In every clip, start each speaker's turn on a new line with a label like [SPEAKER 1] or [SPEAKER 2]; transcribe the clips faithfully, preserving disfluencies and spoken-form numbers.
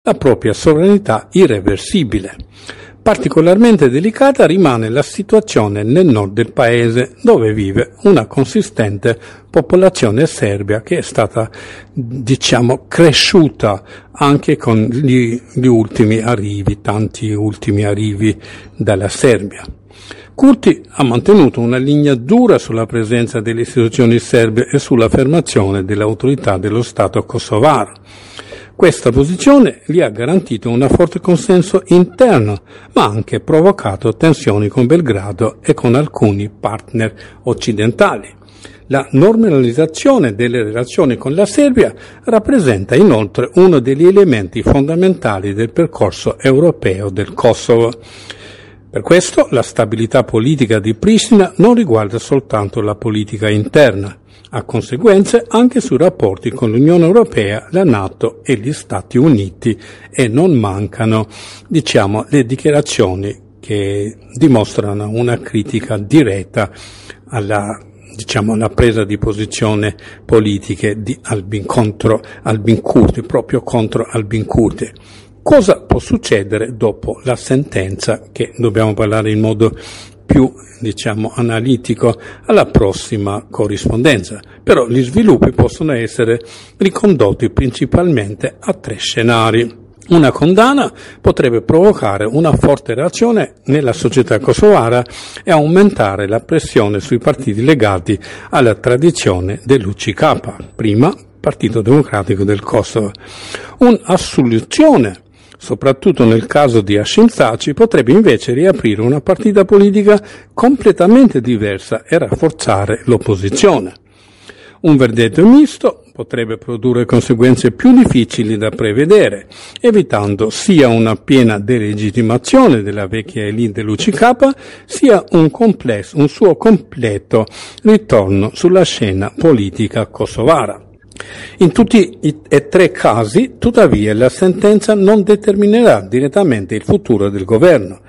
[SPEAKER 1] la propria sovranità irreversibile. Particolarmente delicata rimane la situazione nel nord del paese, dove vive una consistente popolazione serbia che è stata, diciamo, cresciuta anche con gli, gli ultimi arrivi, tanti ultimi arrivi dalla Serbia. Kurti ha mantenuto una linea dura sulla presenza delle istituzioni serbe e sull'affermazione dell'autorità dello Stato kosovaro. Questa posizione gli ha garantito un forte consenso interno, ma ha anche provocato tensioni con Belgrado e con alcuni partner occidentali. La normalizzazione delle relazioni con la Serbia rappresenta inoltre uno degli elementi fondamentali del percorso europeo del Kosovo. Per questo la stabilità politica di Pristina non riguarda soltanto la politica interna, ha conseguenze anche sui rapporti con l'Unione Europea, la NATO e gli Stati Uniti, e non mancano, diciamo, le dichiarazioni che dimostrano una critica diretta alla, diciamo, alla presa di posizione politiche di Albin contro Albin Kurti, proprio contro Albin Kurti. Cosa può succedere dopo la sentenza, che dobbiamo parlare in modo più, diciamo, analitico alla prossima corrispondenza? Però gli sviluppi possono essere ricondotti principalmente a tre scenari. Una condanna potrebbe provocare una forte reazione nella società kosovara e aumentare la pressione sui partiti legati alla tradizione dell'U C K, prima Partito Democratico del Kosovo. Un'assoluzione, soprattutto nel caso di Hashim Thaçi, potrebbe invece riaprire una partita politica completamente diversa e rafforzare l'opposizione. Un verdetto misto potrebbe produrre conseguenze più difficili da prevedere, evitando sia una piena delegittimazione della vecchia elite dell'U C K, sia un, complesso, un suo completo ritorno sulla scena politica kosovara. In tutti e tre casi, tuttavia, la sentenza non determinerà direttamente il futuro del governo.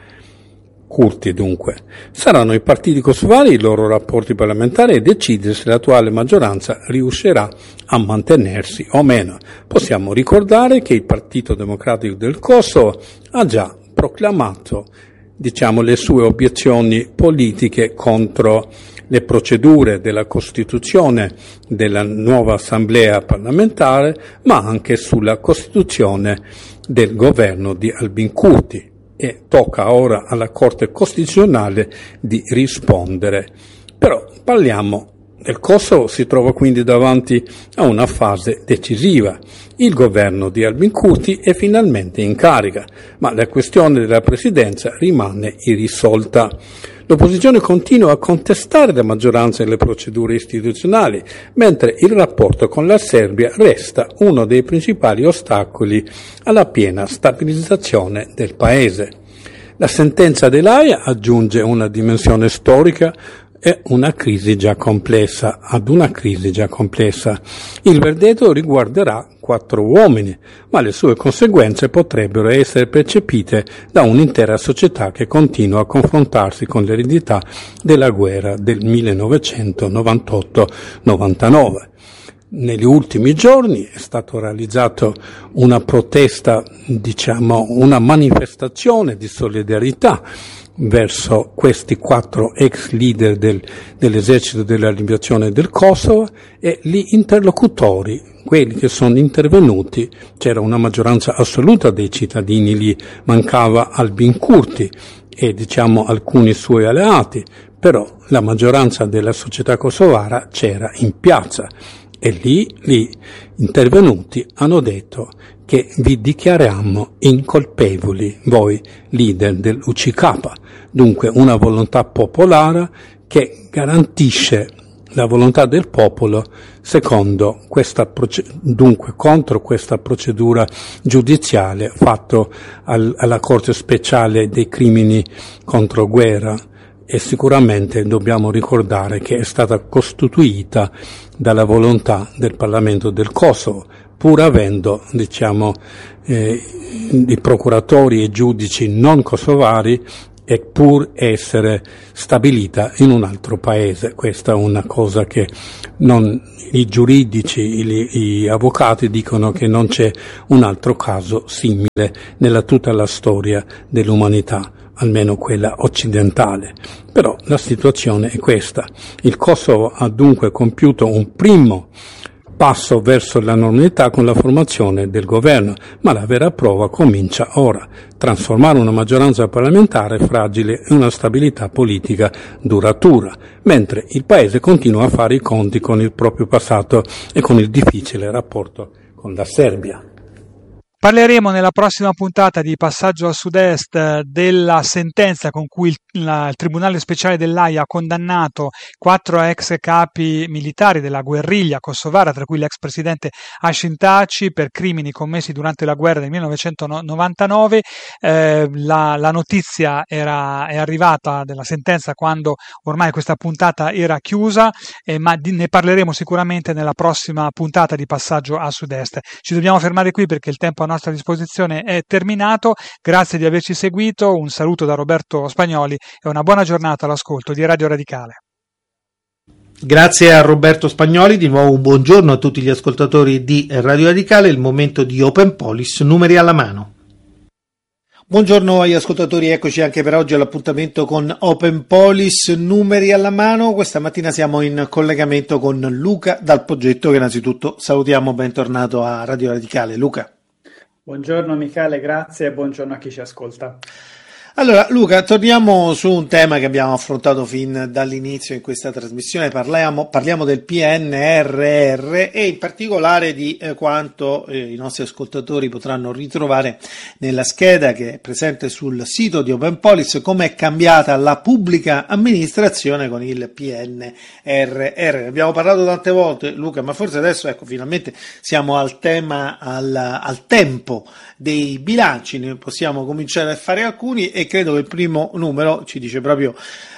[SPEAKER 1] Kurti, dunque. Saranno i partiti kosovari, i loro rapporti parlamentari, a decidere se l'attuale maggioranza riuscirà a mantenersi o meno. Possiamo ricordare che il Partito Democratico del Kosovo ha già proclamato, diciamo, le sue obiezioni politiche contro le procedure della Costituzione della nuova Assemblea parlamentare, ma anche sulla Costituzione del governo di Albin Kurti, e tocca ora alla Corte Costituzionale di rispondere. Però parliamo del Kosovo, si trova quindi davanti a una fase decisiva. Il governo di Albin Kurti è finalmente in carica, ma la questione della presidenza rimane irrisolta. L'opposizione continua a contestare la maggioranza nelle procedure istituzionali, mentre il rapporto con la Serbia resta uno dei principali ostacoli alla piena stabilizzazione del paese. La sentenza dell'Aia aggiunge una dimensione storica e una crisi già complessa, ad una crisi già complessa. Il verdetto riguarderà quattro uomini, ma le sue conseguenze potrebbero essere percepite da un'intera società che continua a confrontarsi con l'eredità della guerra del millenovecentonovantotto novantanove. Negli ultimi giorni è stato realizzato una protesta, diciamo, una manifestazione di solidarietà verso questi quattro ex leader del, dell'esercito della liberazione del Kosovo, e gli interlocutori, quelli che sono intervenuti, c'era una maggioranza assoluta dei cittadini lì, mancava Albin Kurti e, diciamo, alcuni suoi alleati, però la maggioranza della società kosovara c'era in piazza, e lì gli intervenuti hanno detto che vi dichiariamo incolpevoli, voi leader dell'U C K. Dunque una volontà popolare che garantisce la volontà del popolo secondo questa proce- dunque contro questa procedura giudiziale fatto al, alla Corte Speciale dei Crimini contro guerra. E sicuramente dobbiamo ricordare che è stata costituita dalla volontà del Parlamento del Kosovo, pur avendo, diciamo, eh, i procuratori e giudici non kosovari e pur essere stabilita in un altro paese. Questa è una cosa che non, i giuridici, i, gli avvocati dicono che non c'è un altro caso simile nella tutta la storia dell'umanità, almeno quella occidentale. Però la situazione è questa. Il Kosovo ha dunque compiuto un primo passo verso la normalità con la formazione del governo, ma la vera prova comincia ora: trasformare una maggioranza parlamentare fragile in una stabilità politica duratura, mentre il paese continua a fare i conti con il proprio passato e con il difficile rapporto con la Serbia.
[SPEAKER 2] Parleremo nella prossima puntata di Passaggio a Sud-Est della sentenza con cui il, la, il Tribunale Speciale dell'Aia ha condannato quattro ex capi militari della guerriglia kosovara, tra cui l'ex presidente Hashim Thaçi, per crimini commessi durante la guerra del millenovecentonovantanove. Eh, la, la notizia era, è arrivata della sentenza quando ormai questa puntata era chiusa, eh, ma di, ne parleremo sicuramente nella prossima puntata di Passaggio a Sud-Est. Ci dobbiamo fermare qui perché il tempo a nostra disposizione è terminato. Grazie di averci seguito, un saluto da Roberto Spagnoli e una buona giornata all'ascolto di Radio Radicale.
[SPEAKER 3] Grazie a Roberto Spagnoli, di nuovo un buongiorno a tutti gli ascoltatori di Radio Radicale, il momento di Open Policy, numeri alla mano. Buongiorno agli ascoltatori, eccoci anche per oggi all'appuntamento con Open Policy, numeri alla mano. Questa mattina siamo in collegamento con Luca Dal Poggetto, che innanzitutto salutiamo, bentornato a Radio Radicale. Luca.
[SPEAKER 4] Buongiorno Michele, grazie e buongiorno a chi ci ascolta.
[SPEAKER 3] Allora Luca, torniamo su un tema che abbiamo affrontato fin dall'inizio in questa trasmissione. Parliamo, parliamo del P N R R e in particolare di eh, quanto eh, i nostri ascoltatori potranno ritrovare nella scheda che è presente sul sito di Open Policy, come è cambiata la pubblica amministrazione con il P N R R. Abbiamo parlato tante volte, Luca, ma forse adesso ecco finalmente siamo al tema, al, al tempo dei bilanci, ne possiamo cominciare a fare alcuni e credo che il primo numero ci dice proprio,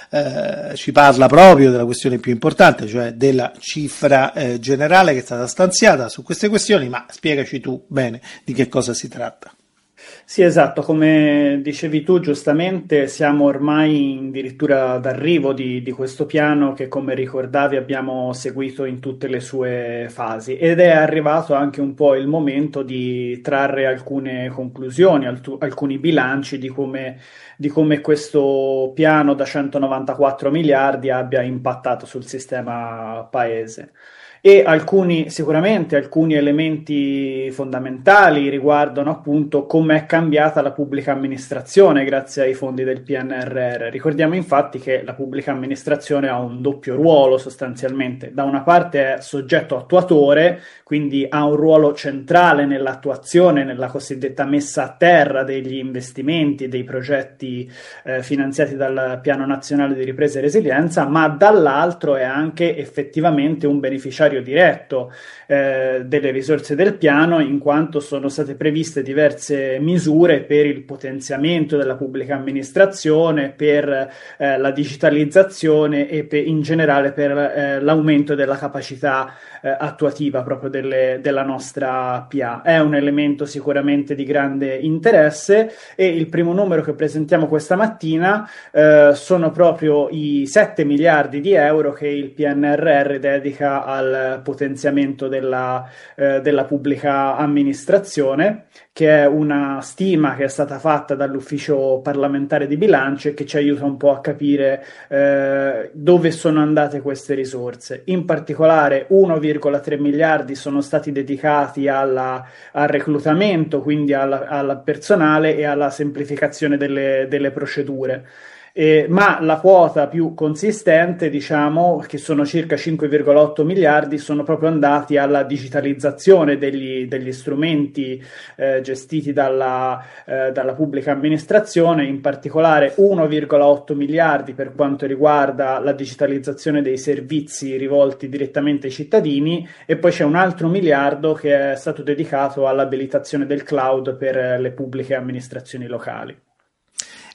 [SPEAKER 3] eh, ci parla proprio della questione più importante, cioè della cifra eh, generale che è stata stanziata su queste questioni, ma spiegaci tu bene di che cosa si tratta.
[SPEAKER 4] Sì, esatto, come dicevi tu giustamente, siamo ormai addirittura d'arrivo di, di questo piano che, come ricordavi, abbiamo seguito in tutte le sue fasi, ed è arrivato anche un po' il momento di trarre alcune conclusioni, altu- alcuni bilanci di come, di come questo piano da centonovantaquattro miliardi abbia impattato sul sistema paese. E alcuni, sicuramente alcuni elementi fondamentali riguardano appunto come è cambiata la pubblica amministrazione grazie ai fondi del P N R R. Ricordiamo infatti che la pubblica amministrazione ha un doppio ruolo sostanzialmente. Da una parte è soggetto attuatore, quindi ha un ruolo centrale nell'attuazione, nella cosiddetta messa a terra degli investimenti, dei progetti eh, finanziati dal Piano Nazionale di Ripresa e Resilienza, ma dall'altro è anche effettivamente un beneficiario diretto eh, delle risorse del piano, in quanto sono state previste diverse misure per il potenziamento della pubblica amministrazione, per eh, la digitalizzazione e per, in generale per eh, l'aumento della capacità eh, attuativa proprio delle, della nostra P A. È un elemento sicuramente di grande interesse e il primo numero che presentiamo questa mattina eh, sono proprio i sette miliardi di euro che il P N R R dedica al potenziamento della, eh, della pubblica amministrazione, che è una stima che è stata fatta dall'ufficio parlamentare di bilancio e che ci aiuta un po' a capire eh, dove sono andate queste risorse. In particolare uno virgola tre miliardi sono stati dedicati alla, al reclutamento, quindi alla, al personale e alla semplificazione delle, delle procedure. Eh, ma la quota più consistente, diciamo, che sono circa cinque virgola otto miliardi, sono proprio andati alla digitalizzazione degli, degli strumenti eh, gestiti dalla, eh, dalla pubblica amministrazione, in particolare uno virgola otto miliardi per quanto riguarda la digitalizzazione dei servizi rivolti direttamente ai cittadini, e poi c'è un altro miliardo che è stato dedicato all'abilitazione del cloud per le pubbliche amministrazioni locali.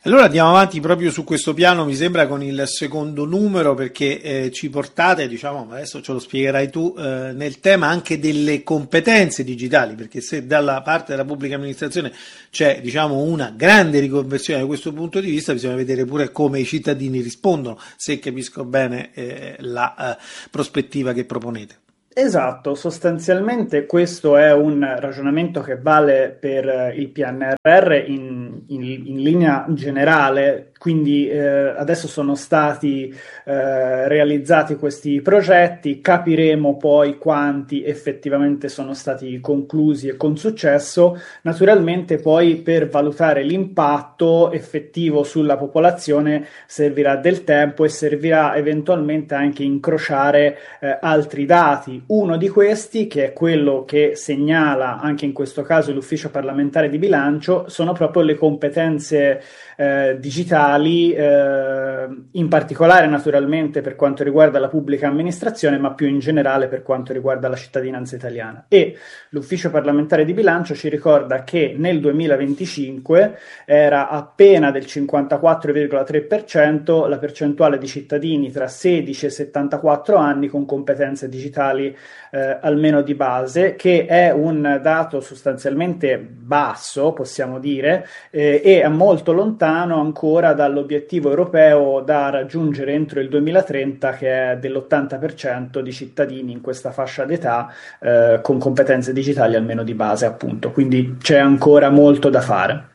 [SPEAKER 3] Allora andiamo avanti proprio su questo piano, mi sembra, con il secondo numero, perché eh, ci portate, diciamo, adesso ce lo spiegherai tu, eh, nel tema anche delle competenze digitali, perché se dalla parte della pubblica amministrazione c'è, diciamo, una grande riconversione da questo punto di vista, bisogna vedere pure come i cittadini rispondono, se capisco bene eh, la eh, prospettiva che proponete.
[SPEAKER 4] Esatto, sostanzialmente questo è un ragionamento che vale per il P N R R in, in, in linea generale, quindi eh, adesso sono stati eh, realizzati questi progetti, capiremo poi quanti effettivamente sono stati conclusi e con successo. Naturalmente poi per valutare l'impatto effettivo sulla popolazione servirà del tempo e servirà eventualmente anche incrociare eh, altri dati. Uno di questi, che è quello che segnala anche in questo caso l'Ufficio parlamentare di bilancio, sono proprio le competenze eh, digitali, eh, in particolare naturalmente per quanto riguarda la pubblica amministrazione, ma più in generale per quanto riguarda la cittadinanza italiana. E l'Ufficio parlamentare di bilancio ci ricorda che nel duemilaventicinque era appena del cinquantaquattro virgola tre per cento la percentuale di cittadini tra sedici e settantaquattro anni con competenze digitali Eh, almeno di base, che è un dato sostanzialmente basso, possiamo dire, eh, e è molto lontano ancora dall'obiettivo europeo da raggiungere entro il duemilatrenta, che è dell'ottanta per cento di cittadini in questa fascia d'età eh, con competenze digitali almeno di base, appunto. Quindi c'è ancora molto da fare.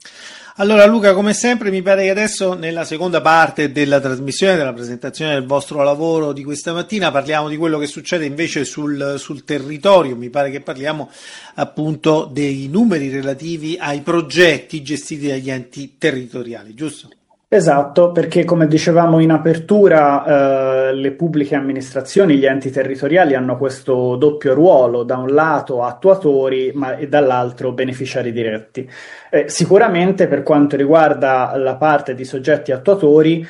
[SPEAKER 3] Allora Luca, come sempre mi pare che adesso nella seconda parte della trasmissione, della presentazione del vostro lavoro di questa mattina, parliamo di quello che succede invece sul, sul territorio. Mi pare che parliamo appunto dei numeri relativi ai progetti gestiti dagli enti territoriali, giusto?
[SPEAKER 4] Esatto, perché come dicevamo in apertura, eh, le pubbliche amministrazioni, gli enti territoriali hanno questo doppio ruolo, da un lato attuatori ma, e dall'altro beneficiari diretti. Eh, sicuramente per quanto riguarda la parte di soggetti attuatori,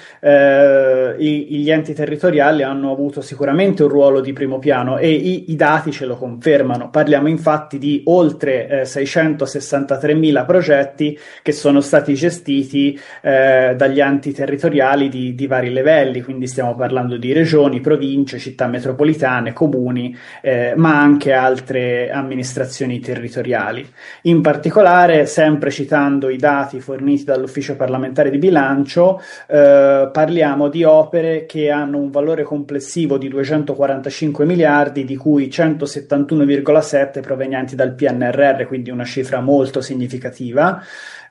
[SPEAKER 4] eh, i, gli enti territoriali hanno avuto sicuramente un ruolo di primo piano e i, i dati ce lo confermano. Parliamo infatti di oltre eh, seicentosessantatremila progetti che sono stati gestiti eh, dagli enti territoriali di, di vari livelli, quindi stiamo parlando di regioni, province, città metropolitane, comuni, eh, ma anche altre amministrazioni territoriali. In particolare, sempre citando i dati forniti dall'Ufficio parlamentare di bilancio, eh, parliamo di opere che hanno un valore complessivo di duecentoquarantacinque miliardi, di cui centosettantuno virgola sette provenienti dal P N R R, quindi una cifra molto significativa.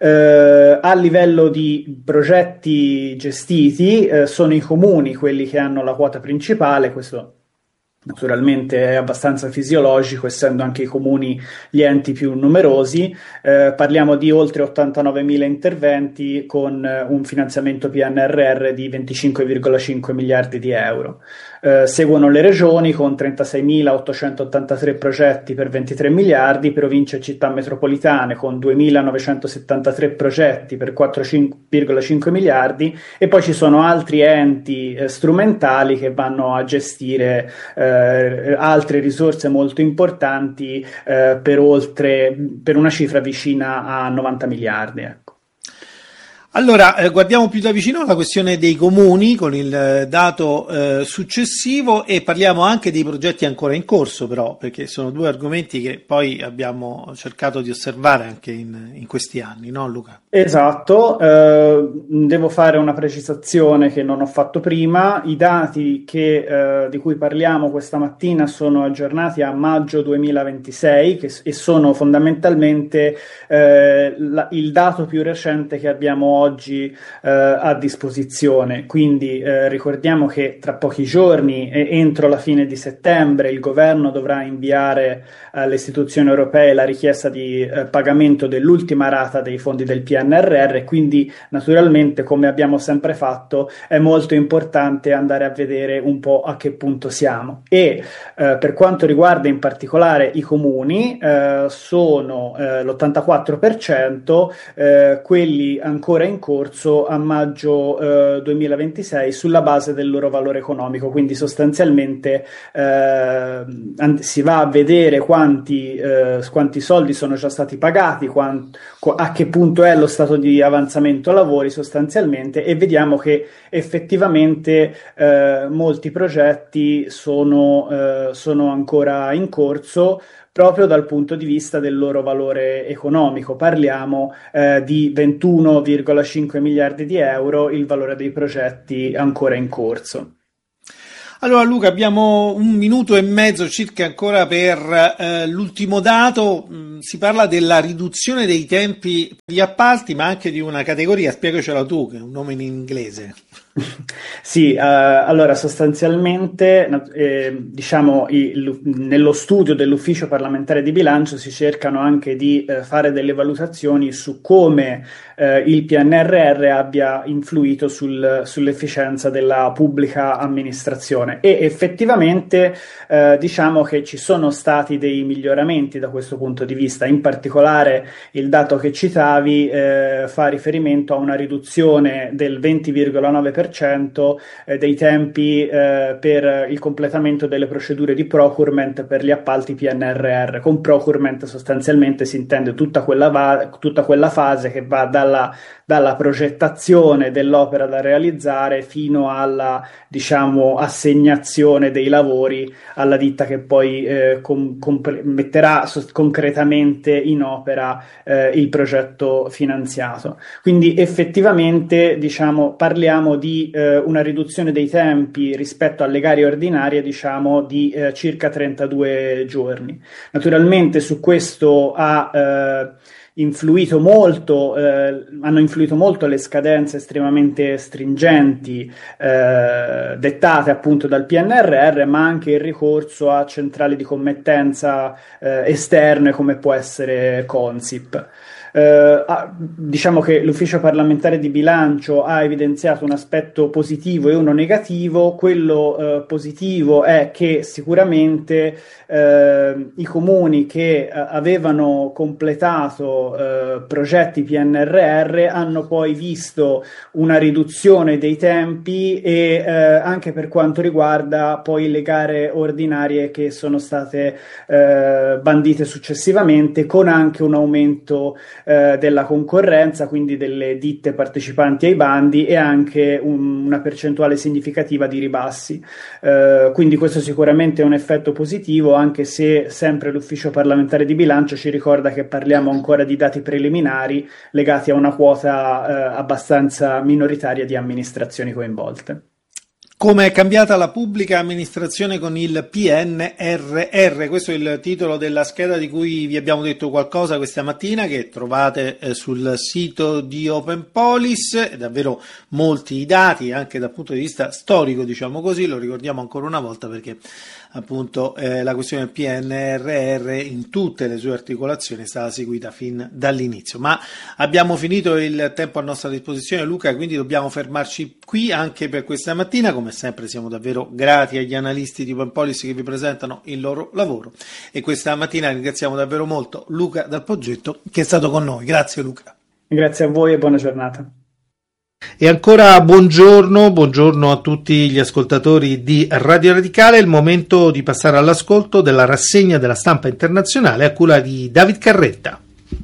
[SPEAKER 4] Eh, a livello di progetti gestiti, eh, sono i comuni quelli che hanno la quota principale. Questo naturalmente è abbastanza fisiologico, essendo anche i comuni gli enti più numerosi. Eh, parliamo di oltre ottantanovemila interventi con eh, un finanziamento P N R R di venticinque virgola cinque miliardi di euro. Eh, seguono le regioni con trentaseimilaottocentottantatré progetti per ventitré miliardi, province e città metropolitane con duemilanovecentosettantatré progetti per quattro virgola cinque miliardi, e poi ci sono altri enti eh, strumentali che vanno a gestire eh, altre risorse molto importanti eh, per oltre per una cifra vicina a novanta miliardi, ecco.
[SPEAKER 3] Allora, eh, guardiamo più da vicino la questione dei comuni con il eh, dato eh, successivo, e parliamo anche dei progetti ancora in corso, però, perché sono due argomenti che poi abbiamo cercato di osservare anche in, in questi anni, no Luca?
[SPEAKER 4] Esatto, eh, devo fare una precisazione che non ho fatto prima. I dati che, eh, di cui parliamo questa mattina sono aggiornati a maggio duemilaventisei che, e sono fondamentalmente eh, la, il dato più recente che abbiamo oggi eh, a disposizione. Quindi eh, ricordiamo che tra pochi giorni, e entro la fine di settembre, il governo dovrà inviare alle istituzioni europee la richiesta di eh, pagamento dell'ultima rata dei fondi del P N R R, quindi naturalmente, come abbiamo sempre fatto, è molto importante andare a vedere un po' a che punto siamo. E eh, per quanto riguarda in particolare i comuni, eh, sono eh, l'ottantaquattro per cento, eh, quelli ancora in in corso a maggio eh, duemilaventisei sulla base del loro valore economico, quindi sostanzialmente eh, si va a vedere quanti, eh, quanti soldi sono già stati pagati, quant- a che punto è lo stato di avanzamento lavori sostanzialmente, e vediamo che effettivamente eh, molti progetti sono, eh, sono ancora in corso proprio dal punto di vista del loro valore economico. Parliamo eh, di ventuno virgola cinque miliardi di euro il valore dei progetti ancora in corso.
[SPEAKER 3] Allora Luca, abbiamo un minuto e mezzo circa ancora per eh, l'ultimo dato. Mm, si parla della riduzione dei tempi per gli appalti, ma anche di una categoria, spiegacela tu, che è un nome in inglese.
[SPEAKER 4] Sì, eh, allora sostanzialmente eh, diciamo i, l- nello studio dell'Ufficio parlamentare di bilancio si cercano anche di eh, fare delle valutazioni su come eh, il P N R R abbia influito sul, sull'efficienza della pubblica amministrazione, e effettivamente eh, diciamo che ci sono stati dei miglioramenti da questo punto di vista. In particolare il dato che citavi eh, fa riferimento a una riduzione del venti virgola nove per cento dei tempi eh, per il completamento delle procedure di procurement per gli appalti P N R R. Con procurement sostanzialmente si intende tutta quella, va- tutta quella fase che va dalla, dalla progettazione dell'opera da realizzare fino alla, diciamo, assegnazione dei lavori alla ditta che poi eh, com- compre- metterà so- concretamente in opera eh, il progetto finanziato. Quindi effettivamente, diciamo, parliamo di eh, una riduzione dei tempi rispetto alle gare ordinarie, diciamo, di eh, circa trentadue giorni. Naturalmente su questo ha eh, influito molto, eh, hanno influito molto le scadenze estremamente stringenti eh, dettate appunto dal P N R R, ma anche il ricorso a centrali di committenza eh, esterne come può essere Consip. Eh, ah, diciamo che l'Ufficio parlamentare di bilancio ha evidenziato un aspetto positivo e uno negativo. Quello eh, positivo è che sicuramente eh, i comuni che eh, avevano completato eh, progetti P N R R hanno poi visto una riduzione dei tempi e eh, anche per quanto riguarda poi le gare ordinarie che sono state eh, bandite successivamente, con anche un aumento eh, della concorrenza, quindi delle ditte partecipanti ai bandi, e anche un, una percentuale significativa di ribassi. Eh, quindi questo sicuramente è un effetto positivo, anche se sempre l'Ufficio parlamentare di bilancio ci ricorda che parliamo ancora di dati preliminari legati a una quota eh, abbastanza minoritaria di amministrazioni coinvolte.
[SPEAKER 3] Come è cambiata la pubblica amministrazione con il P N R R? Questo è il titolo della scheda di cui vi abbiamo detto qualcosa questa mattina, che trovate eh, sul sito di OpenPolis. Davvero molti dati, anche dal punto di vista storico, diciamo così, lo ricordiamo ancora una volta perché appunto eh, la questione del P N R R in tutte le sue articolazioni è stata seguita fin dall'inizio. Ma abbiamo finito il tempo a nostra disposizione, Luca, quindi dobbiamo fermarci qui anche per questa mattina. Come sempre siamo davvero grati agli analisti di OpenPolis che vi presentano il loro lavoro, e questa mattina ringraziamo davvero molto Luca Dal Poggetto che è stato con noi. Grazie Luca.
[SPEAKER 4] Grazie a voi e buona giornata.
[SPEAKER 3] E ancora buongiorno, buongiorno a tutti gli ascoltatori di Radio Radicale. È il momento di passare all'ascolto della rassegna della stampa internazionale a cura di David Carretta.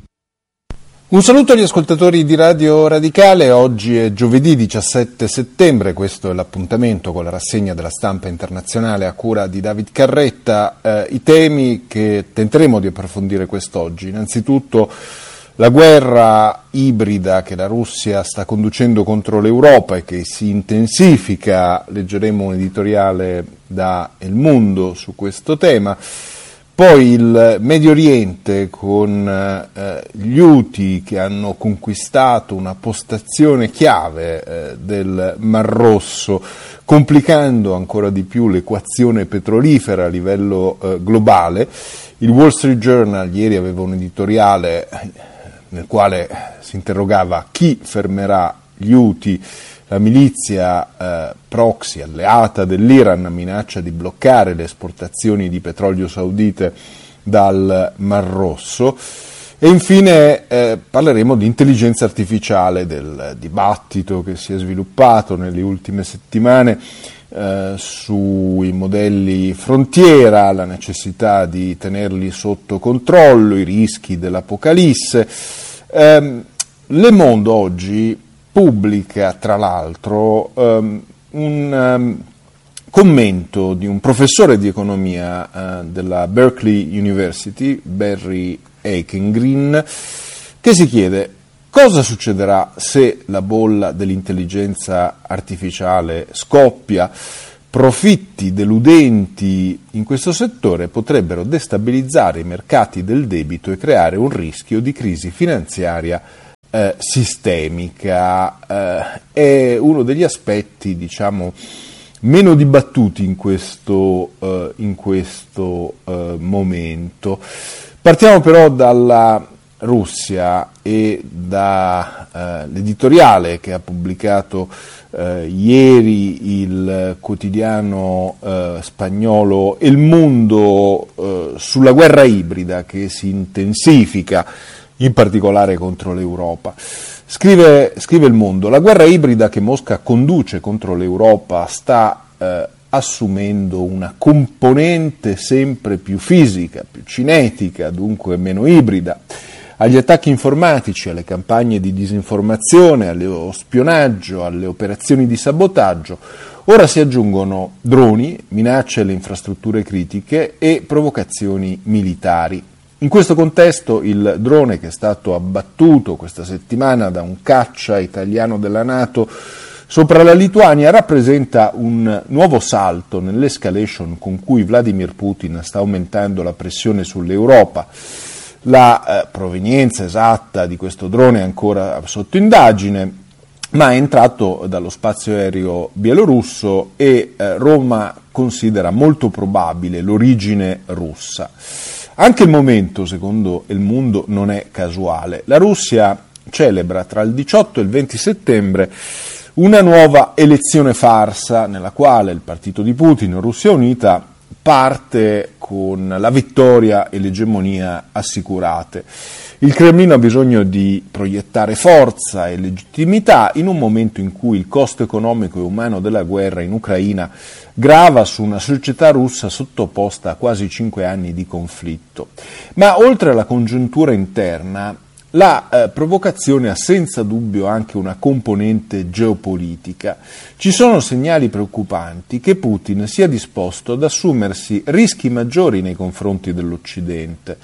[SPEAKER 5] Un saluto agli ascoltatori di Radio Radicale. Oggi è giovedì diciassette settembre, questo è l'appuntamento con la rassegna della stampa internazionale a cura di David Carretta. Eh, I temi che tenteremo di approfondire quest'oggi: innanzitutto la guerra ibrida che la Russia sta conducendo contro l'Europa e che si intensifica. Leggeremo un editoriale da El Mundo su questo tema. Poi il Medio Oriente con eh, gli Houthi che hanno conquistato una postazione chiave eh, del Mar Rosso, complicando ancora di più l'equazione petrolifera a livello eh, globale. Il Wall Street Journal ieri aveva un editoriale nel quale si interrogava chi fermerà gli Houthi. La milizia eh, proxy alleata dell'Iran minaccia di bloccare le esportazioni di petrolio saudite dal Mar Rosso, E infine eh, parleremo di intelligenza artificiale, del dibattito che si è sviluppato nelle ultime settimane eh, sui modelli frontiera, la necessità di tenerli sotto controllo, i rischi dell'apocalisse. Eh, Le Monde oggi pubblica tra l'altro um, un um, commento di un professore di economia uh, della Berkeley University, Barry Eichengreen, che si chiede cosa succederà se la bolla dell'intelligenza artificiale scoppia. Profitti deludenti in questo settore potrebbero destabilizzare i mercati del debito e creare un rischio di crisi finanziaria Eh, sistemica. Eh, è uno degli aspetti, diciamo, meno dibattuti in questo, eh, in questo eh, momento. Partiamo però dalla Russia e dall'editoriale eh, che ha pubblicato eh, ieri il quotidiano eh, spagnolo El Mundo eh, sulla guerra ibrida che si intensifica in particolare contro l'Europa. Scrive, scrive Il Mondo: la guerra ibrida che Mosca conduce contro l'Europa sta eh, assumendo una componente sempre più fisica, più cinetica, dunque meno ibrida. Agli attacchi informatici, alle campagne di disinformazione, allo spionaggio, alle operazioni di sabotaggio, ora si aggiungono droni, minacce alle infrastrutture critiche e provocazioni militari. In questo contesto il drone che è stato abbattuto questa settimana da un caccia italiano della NATO sopra la Lituania rappresenta un nuovo salto nell'escalation con cui Vladimir Putin sta aumentando la pressione sull'Europa. La eh, provenienza esatta di questo drone è ancora sotto indagine, ma è entrato dallo spazio aereo bielorusso e eh, Roma considera molto probabile l'origine russa. Anche il momento, secondo Il Mondo, non è casuale. La Russia celebra tra il diciotto e il venti settembre una nuova elezione farsa nella quale il partito di Putin, Russia Unita, parte con la vittoria e l'egemonia assicurate. Il Cremlino ha bisogno di proiettare forza e legittimità in un momento in cui il costo economico e umano della guerra in Ucraina grava su una società russa sottoposta a quasi cinque anni di conflitto. Ma oltre alla congiuntura interna, la eh, provocazione ha senza dubbio anche una componente geopolitica. Ci sono segnali preoccupanti che Putin sia disposto ad assumersi rischi maggiori nei confronti dell'Occidente.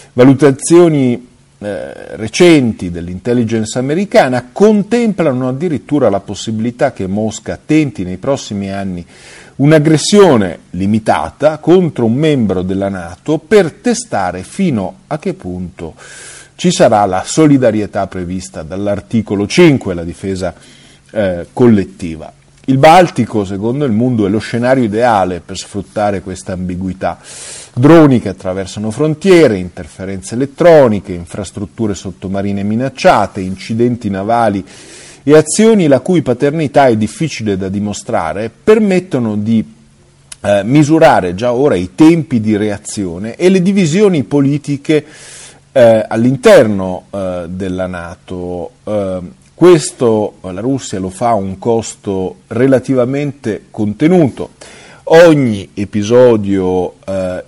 [SPEAKER 5] Valutazioni eh, recenti dell'intelligence americana contemplano addirittura la possibilità che Mosca tenti nei prossimi anni un'aggressione limitata contro un membro della NATO per testare fino a che punto ci sarà la solidarietà prevista dall'articolo cinque, la difesa eh, collettiva. Il Baltico, secondo Il Mondo, è lo scenario ideale per sfruttare questa ambiguità. Droni che attraversano frontiere, interferenze elettroniche, infrastrutture sottomarine minacciate, incidenti navali e azioni la cui paternità è difficile da dimostrare, permettono di eh, misurare già ora i tempi di reazione e le divisioni politiche eh, all'interno eh, della NATO. Eh, questo la Russia lo fa a un costo relativamente contenuto. Ogni episodio eh,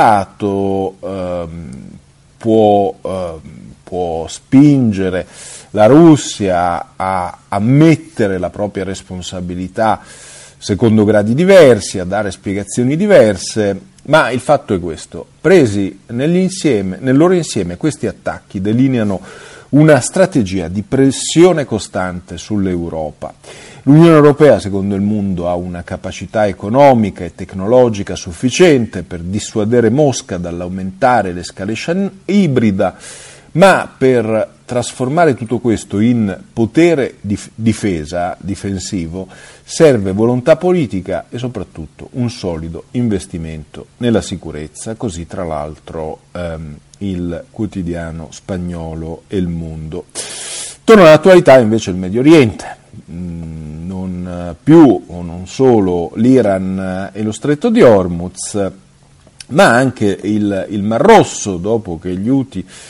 [SPEAKER 5] isolato eh, può, eh, può spingere la Russia a ammettere la propria responsabilità secondo gradi diversi, a dare spiegazioni diverse, ma il fatto è questo: presi nell'insieme, nel loro insieme, questi attacchi delineano una strategia di pressione costante sull'Europa. L'Unione Europea, secondo Il Mondo, ha una capacità economica e tecnologica sufficiente per dissuadere Mosca dall'aumentare l'escalation ibrida, ma per trasformare tutto questo in potere dif- difesa, difensivo, serve volontà politica e soprattutto un solido investimento nella sicurezza, così tra l'altro ehm, il quotidiano spagnolo El Mundo. Torno all'attualità invece il Medio Oriente, mm, non più o non solo l'Iran e lo Stretto di Hormuz, ma anche il, il Mar Rosso, dopo che gli Houthi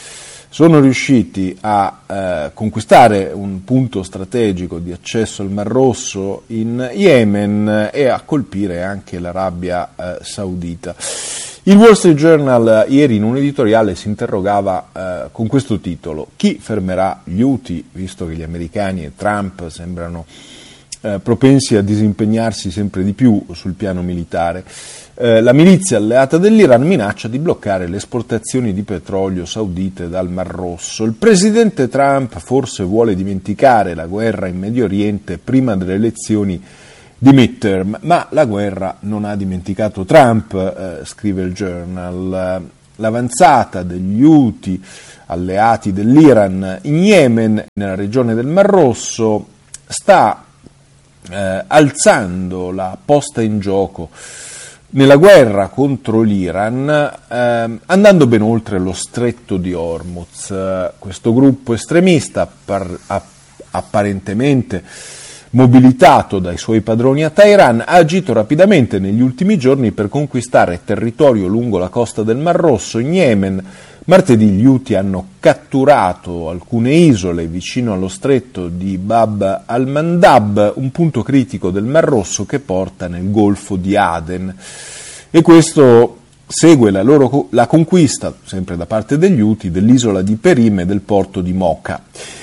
[SPEAKER 5] sono riusciti a eh, conquistare un punto strategico di accesso al Mar Rosso in Yemen e a colpire anche l'Arabia eh, Saudita. Il Wall Street Journal ieri in un editoriale si interrogava eh, con questo titolo: chi fermerà gli Houthi, visto che gli americani e Trump sembrano eh, propensi a disimpegnarsi sempre di più sul piano militare? Eh, la milizia alleata dell'Iran minaccia di bloccare le esportazioni di petrolio saudite dal Mar Rosso. Il presidente Trump forse vuole dimenticare la guerra in Medio Oriente prima delle elezioni di midterm, ma la guerra non ha dimenticato Trump, eh, scrive il Journal. L'avanzata degli Houthi, alleati dell'Iran in Yemen, nella regione del Mar Rosso, sta eh, alzando la posta in gioco nella guerra contro l'Iran, eh, andando ben oltre lo stretto di Hormuz. Questo gruppo estremista par- apparentemente mobilitato dai suoi padroni a Teheran, ha agito rapidamente negli ultimi giorni per conquistare territorio lungo la costa del Mar Rosso in Yemen. Martedì gli Houthi hanno catturato alcune isole vicino allo stretto di Bab al-Mandab, un punto critico del Mar Rosso che porta nel Golfo di Aden. E questo segue la, loro, la conquista, sempre da parte degli Houthi, dell'isola di Perim e del porto di Mocha.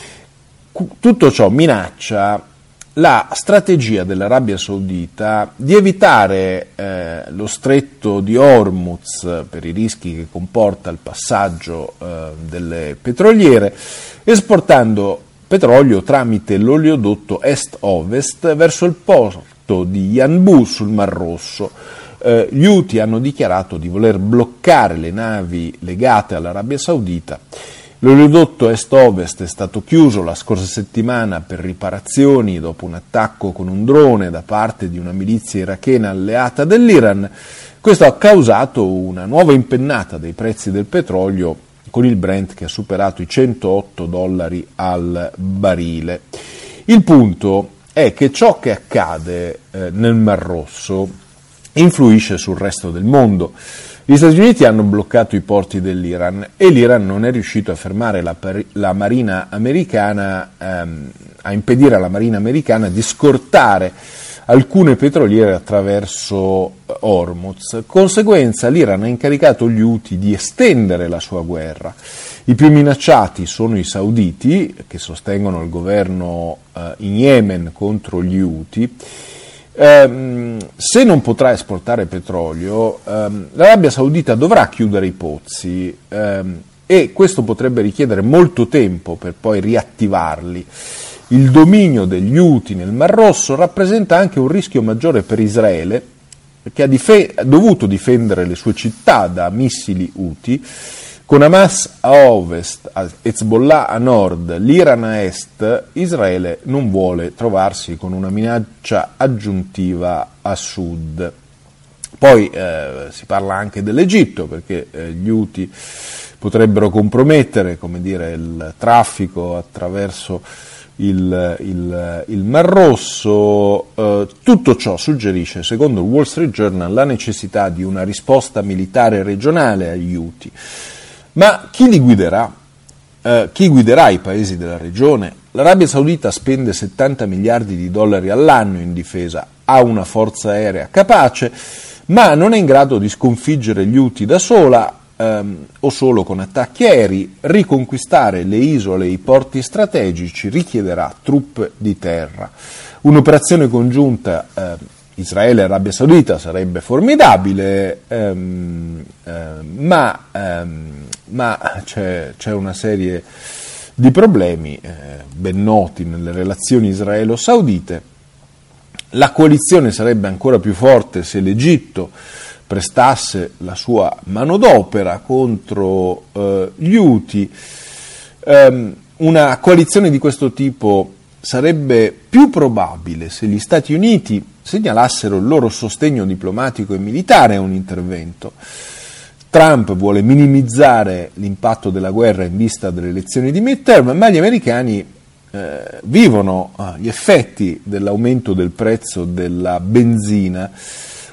[SPEAKER 5] Tutto ciò minaccia la strategia dell'Arabia Saudita di evitare eh, lo stretto di Hormuz per i rischi che comporta il passaggio eh, delle petroliere, esportando petrolio tramite l'oleodotto est-ovest verso il porto di Yanbu sul Mar Rosso. Eh, gli Houthi hanno dichiarato di voler bloccare le navi legate all'Arabia Saudita. L'oleodotto est-ovest è stato chiuso la scorsa settimana per riparazioni dopo un attacco con un drone da parte di una milizia irachena alleata dell'Iran. Questo ha causato una nuova impennata dei prezzi del petrolio, con il Brent che ha superato i centootto dollari al barile. Il punto è che ciò che accade eh, nel Mar Rosso influisce sul resto del mondo. Gli Stati Uniti hanno bloccato i porti dell'Iran e l'Iran non è riuscito a fermare la, la marina americana, ehm, a impedire alla marina americana di scortare alcune petroliere attraverso Hormuz. Conseguenza, l'Iran ha incaricato gli Houthi di estendere la sua guerra. I più minacciati sono i sauditi, che sostengono il governo eh, in Yemen contro gli Houthi. Um, se non potrà esportare petrolio, um, l'Arabia Saudita dovrà chiudere i pozzi um, e questo potrebbe richiedere molto tempo per poi riattivarli. Il dominio degli Houthi nel Mar Rosso rappresenta anche un rischio maggiore per Israele, che ha, dif- ha dovuto difendere le sue città da missili Houthi. Con Hamas a ovest, Hezbollah a nord, l'Iran a est, Israele non vuole trovarsi con una minaccia aggiuntiva a sud. Poi eh, si parla anche dell'Egitto, perché eh, gli Houthi potrebbero compromettere, come dire, il traffico attraverso il, il, il Mar Rosso. Eh, tutto ciò suggerisce, secondo il Wall Street Journal, la necessità di una risposta militare regionale agli Houthi. Ma chi li guiderà? Eh, chi guiderà i paesi della regione? L'Arabia Saudita spende settanta miliardi di dollari all'anno in difesa, ha una forza aerea capace, ma non è in grado di sconfiggere gli Houthi da sola ehm, o solo con attacchi aerei. Riconquistare le isole e i porti strategici richiederà truppe di terra. Un'operazione congiunta eh, Israele e Arabia Saudita sarebbe formidabile, ehm, ehm, ma, ehm, ma c'è, c'è una serie di problemi eh, ben noti nelle relazioni israelo-saudite. La coalizione sarebbe ancora più forte se l'Egitto prestasse la sua manodopera contro eh, gli Houthi. Um, una coalizione di questo tipo sarebbe più probabile se gli Stati Uniti segnalassero il loro sostegno diplomatico e militare a un intervento. Trump vuole minimizzare l'impatto della guerra in vista delle elezioni di midterm, ma gli americani eh, vivono eh, gli effetti dell'aumento del prezzo della benzina,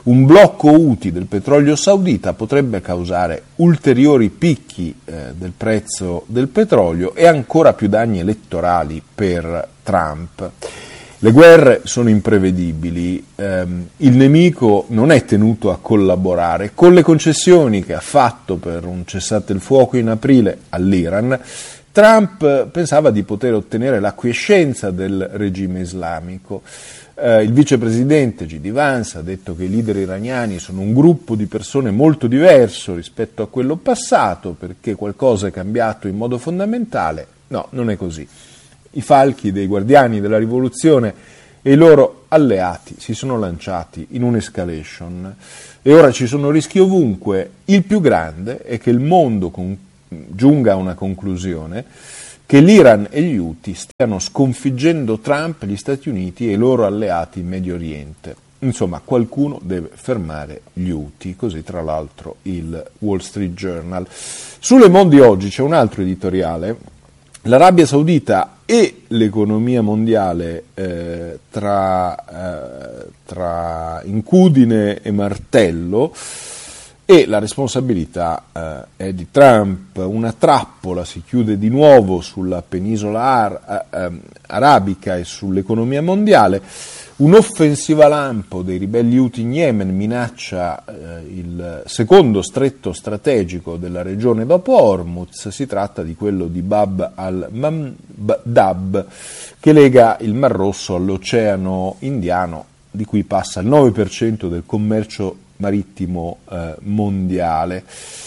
[SPEAKER 5] Un blocco Houthi del petrolio saudita potrebbe causare ulteriori picchi eh, del prezzo del petrolio e ancora più danni elettorali per Trump. Le guerre sono imprevedibili, ehm, il nemico non è tenuto a collaborare. Con le concessioni che ha fatto per un cessate il fuoco in aprile all'Iran, Trump pensava di poter ottenere l'acquiescenza del regime islamico. Eh, il vicepresidente J D Vance ha detto che i leader iraniani sono un gruppo di persone molto diverso rispetto a quello passato, perché qualcosa è cambiato in modo fondamentale. No, non è così. I falchi dei guardiani della rivoluzione e i loro alleati si sono lanciati in un'escalation e ora ci sono rischi ovunque. Il più grande è che il mondo con, giunga a una conclusione, che l'Iran e gli Houthi stiano sconfiggendo Trump, gli Stati Uniti e i loro alleati in Medio Oriente. Insomma, qualcuno deve fermare gli Houthi, così tra l'altro il Wall Street Journal. Su Le Monde di oggi c'è un altro editoriale. L'Arabia Saudita e l'economia mondiale eh, tra, eh, tra incudine e martello, e la responsabilità eh, è di Trump. Una trappola si chiude di nuovo sulla penisola ar- eh, arabica e sull'economia mondiale. Un'offensiva lampo dei ribelli Houthi in Yemen minaccia eh, il secondo stretto strategico della regione dopo Hormuz. Si tratta di quello di Bab al-Mandab, che lega il Mar Rosso all'Oceano Indiano, di cui passa il nove per cento del commercio marittimo eh, mondiale.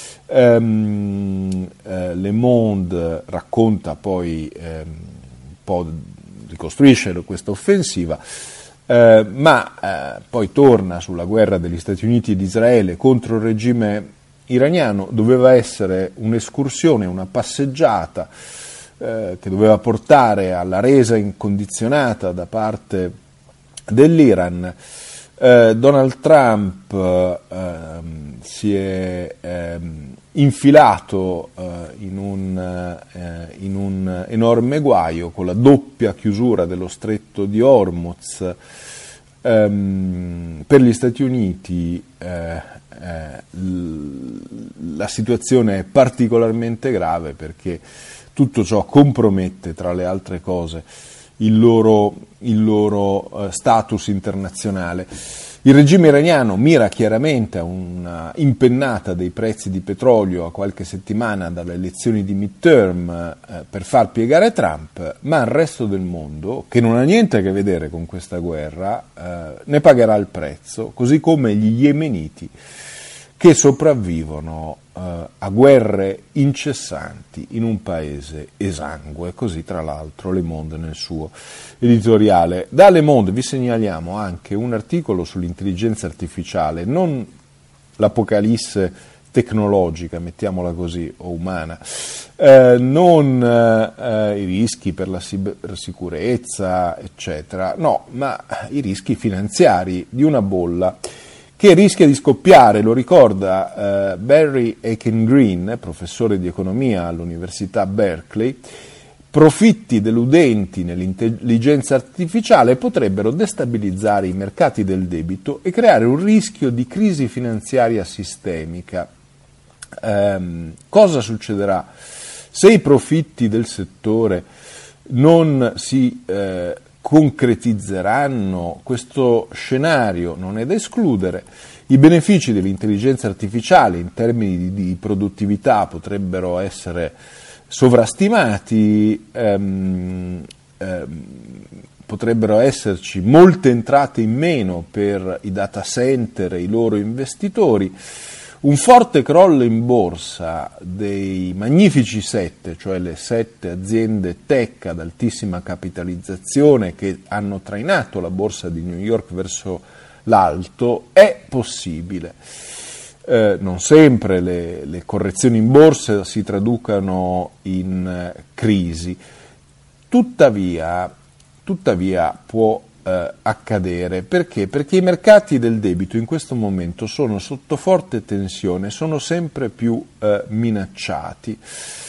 [SPEAKER 5] Um, eh, Le Monde racconta poi eh, un po', ricostruisce questa offensiva. Uh, ma uh, poi torna sulla guerra degli Stati Uniti e di Israele contro il regime iraniano. Doveva essere un'escursione, una passeggiata uh, che doveva portare alla resa incondizionata da parte dell'Iran. Uh, Donald Trump uh, um, si è um, infilato uh, in, un, uh, in un enorme guaio con la doppia chiusura dello stretto di Hormuz. Um, per gli Stati Uniti uh, uh, l- la situazione è particolarmente grave, perché tutto ciò compromette, tra le altre cose, il loro, il loro uh, status internazionale. Il regime iraniano mira chiaramente a una impennata dei prezzi di petrolio a qualche settimana dalle elezioni di midterm eh, per far piegare Trump, ma il resto del mondo, che non ha niente a che vedere con questa guerra, eh, ne pagherà il prezzo, così come gli yemeniti, che sopravvivono eh, a guerre incessanti in un paese esangue. Così tra l'altro Le Monde nel suo editoriale. Da Le Monde vi segnaliamo anche un articolo sull'intelligenza artificiale, non l'apocalisse tecnologica, mettiamola così, o umana, eh, non eh, i rischi per la cibersicurezza, eccetera, no, ma i rischi finanziari di una bolla che rischia di scoppiare. Lo ricorda eh, Barry Eichengreen, professore di economia all'Università Berkeley. Profitti deludenti nell'intelligenza artificiale potrebbero destabilizzare i mercati del debito e creare un rischio di crisi finanziaria sistemica. Ehm, cosa succederà se i profitti del settore non si eh, concretizzeranno? Questo scenario non è da escludere. I benefici dell'intelligenza artificiale in termini di, di produttività potrebbero essere sovrastimati, ehm, ehm, potrebbero esserci molte entrate in meno per i data center e i loro investitori. Un forte crollo in borsa dei magnifici sette, cioè le sette aziende tech ad altissima capitalizzazione che hanno trainato la borsa di New York verso l'alto, è possibile. Eh, non sempre le, le correzioni in borsa si traducano in eh, crisi, tuttavia, tuttavia può eh, accadere. Perché? Perché i mercati del debito in questo momento sono sotto forte tensione, sono sempre più eh, minacciati.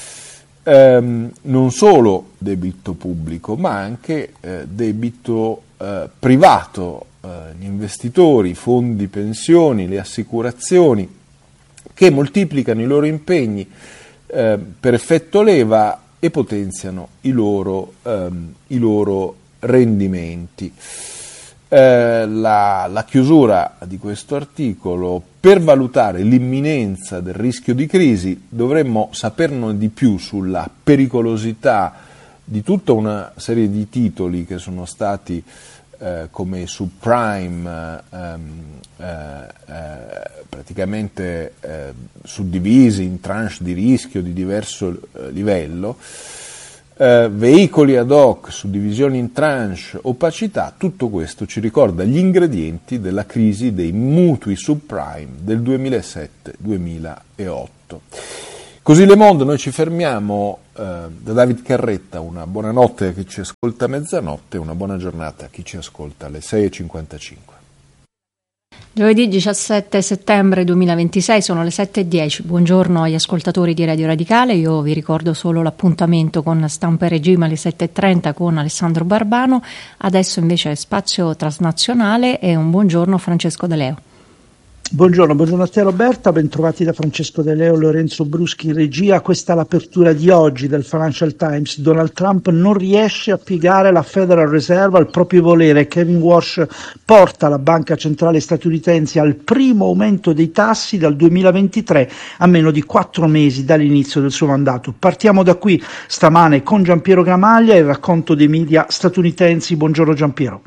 [SPEAKER 5] Eh, non solo debito pubblico, ma anche eh, debito eh, privato. eh, gli investitori, i fondi pensioni, le assicurazioni, che moltiplicano i loro impegni eh, per effetto leva e potenziano i loro, ehm, i loro rendimenti. Eh, la, la chiusura di questo articolo: per valutare l'imminenza del rischio di crisi dovremmo saperne di più sulla pericolosità di tutta una serie di titoli che sono stati eh, come subprime ehm, eh, eh, praticamente eh, suddivisi in tranche di rischio di diverso eh, livello, eh, veicoli ad hoc, suddivisioni in tranche, opacità. Tutto questo ci ricorda gli ingredienti della crisi dei mutui subprime del duemilasette duemilaotto. Così Le Monde, noi ci fermiamo. eh, da David Carretta una buonanotte a chi ci ascolta a mezzanotte, una buona giornata a chi ci ascolta alle sei e cinquantacinque.
[SPEAKER 6] Giovedì diciassette settembre duemilaventisei, sono le sette e dieci. Buongiorno agli ascoltatori di Radio Radicale. Io vi ricordo solo l'appuntamento con Stampa e Regime alle sette e trenta con Alessandro Barbano. Adesso invece spazio transnazionale e un buongiorno a Francesco De Leo.
[SPEAKER 7] Buongiorno, buongiorno a te Roberta, bentrovati da Francesco De Leo, Lorenzo Bruschi in regia. Questa è l'apertura di oggi del Financial Times. Donald Trump non riesce a piegare la Federal Reserve al proprio volere. Kevin Walsh porta la banca centrale statunitense al primo aumento dei tassi dal duemilaventitré, a meno di quattro mesi dall'inizio del suo mandato. Partiamo da qui stamane con Giampiero Gramaglia e il racconto dei media statunitensi. Buongiorno Giampiero.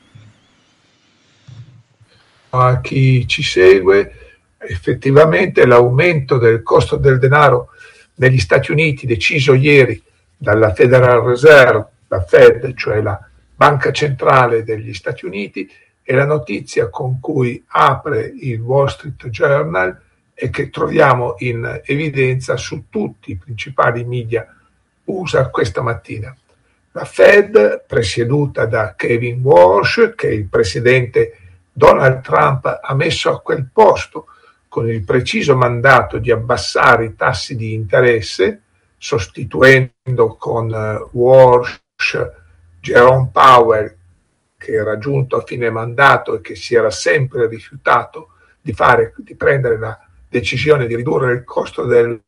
[SPEAKER 8] A chi ci segue, effettivamente l'aumento del costo del denaro negli Stati Uniti, deciso ieri dalla Federal Reserve, la Fed, cioè la banca centrale degli Stati Uniti, è la notizia con cui apre il Wall Street Journal e che troviamo in evidenza su tutti i principali media U S A questa mattina. La Fed, presieduta da Kevin Walsh, che è il presidente Donald Trump ha messo a quel posto con il preciso mandato di abbassare i tassi di interesse, sostituendo con uh, Walsh Jerome Powell, che era giunto a fine mandato e che si era sempre rifiutato di, fare, di prendere la decisione di ridurre il costo del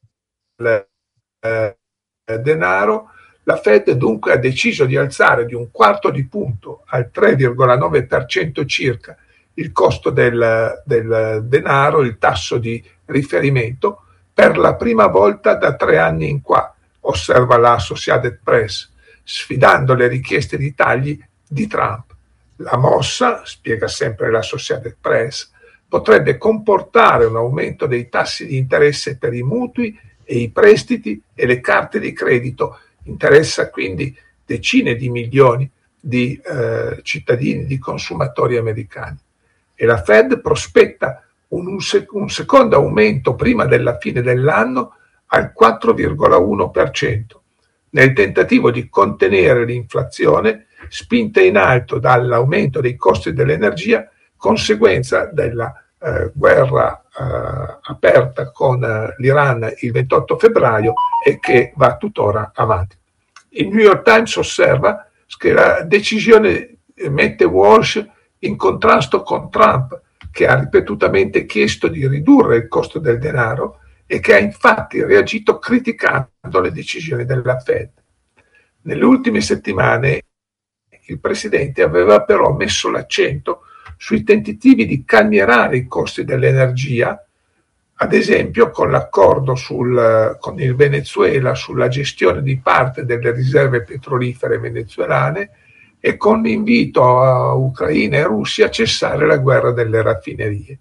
[SPEAKER 8] eh, denaro. La Fed dunque ha deciso di alzare di un quarto di punto al tre virgola nove per cento circa il costo del, del denaro, il tasso di riferimento, per la prima volta da tre anni in qua, osserva la Associated Press, sfidando le richieste di tagli di Trump. La mossa, spiega sempre la Associated Press, potrebbe comportare un aumento dei tassi di interesse per i mutui e i prestiti e le carte di credito. Interessa quindi decine di milioni di eh, cittadini, di consumatori americani. E la Fed prospetta un, un, sec- un secondo aumento prima della fine dell'anno al quattro virgola uno per cento, nel tentativo di contenere l'inflazione spinta in alto dall'aumento dei costi dell'energia, conseguenza della eh, guerra eh, aperta con eh, l'Iran il ventotto febbraio e che va tuttora avanti. Il New York Times osserva che la decisione mette Walsh in contrasto con Trump, che ha ripetutamente chiesto di ridurre il costo del denaro e che ha infatti reagito criticando le decisioni della Fed. Nelle ultime settimane il presidente aveva però messo l'accento sui tentativi di calmierare i costi dell'energia, ad esempio con l'accordo sul, con il Venezuela sulla gestione di parte delle riserve petrolifere venezuelane e con l'invito a Ucraina e Russia a cessare la guerra delle raffinerie.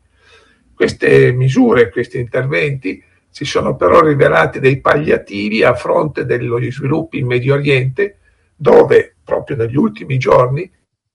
[SPEAKER 8] Queste misure, questi interventi si sono però rivelati dei palliativi a fronte degli sviluppi in Medio Oriente, dove proprio negli ultimi giorni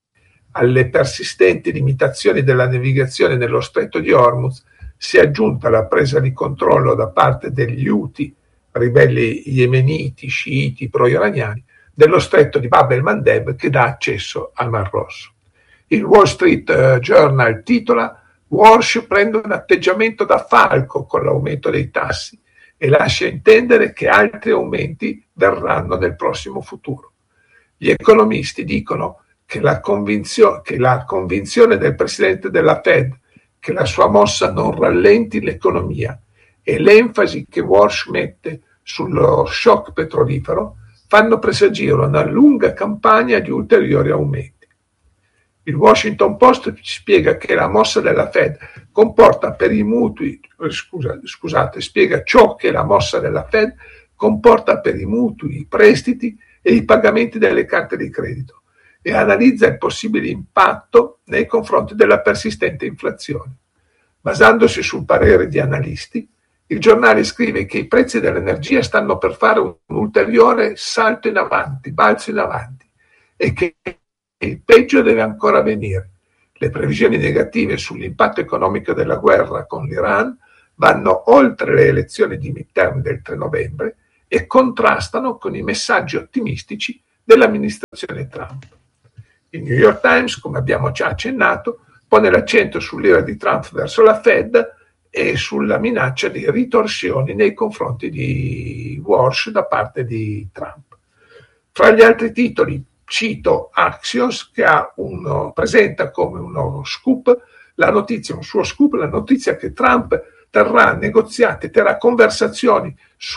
[SPEAKER 8] alle persistenti limitazioni della navigazione nello stretto di Hormuz si è aggiunta la presa di controllo da parte degli Houthi, ribelli yemeniti, sciiti, pro-iraniani, dello stretto di Bab el-Mandeb che dà accesso al Mar Rosso. Il Wall Street Journal titola: Walsh prende un atteggiamento da falco con l'aumento dei tassi e lascia intendere che altri aumenti verranno nel prossimo futuro. Gli economisti dicono che la, convinzio- che la convinzione del presidente della Fed che la sua mossa non rallenti l'economia e l'enfasi che Walsh mette sullo shock petrolifero fanno presagire una lunga campagna di ulteriori aumenti. Il Washington Post spiega che la mossa della Fed comporta per i mutui, scusa, scusate, spiega ciò che la mossa della Fed comporta per i mutui, i prestiti e i pagamenti delle carte di credito e analizza il possibile impatto nei confronti della persistente inflazione. Basandosi sul parere di analisti, il giornale scrive che i prezzi dell'energia stanno per fare un ulteriore salto in avanti, balzo in avanti, e che il peggio deve ancora venire. Le previsioni negative sull'impatto economico della guerra con l'Iran vanno oltre le elezioni di midterm del tre novembre e contrastano con i messaggi ottimistici dell'amministrazione Trump. Il New York Times, come abbiamo già accennato, pone l'accento sull'ira di Trump verso la Fed e sulla minaccia di ritorsioni nei confronti di Walsh da parte di Trump. Fra gli altri titoli cito Axios, che ha uno, presenta come uno scoop la notizia, un suo scoop, la notizia che Trump terrà negoziati, terrà conversazioni